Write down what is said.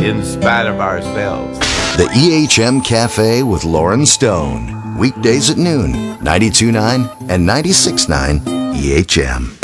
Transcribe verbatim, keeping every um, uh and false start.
in spite of ourselves. The E H M Cafe with Lauren Stone. Weekdays at noon, ninety-two point nine and ninety-six point nine E H M.